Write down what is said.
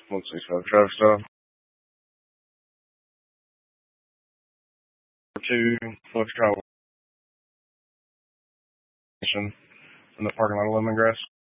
Traffic stop. 2, Foxtrot in the parking lot of Lemongrass.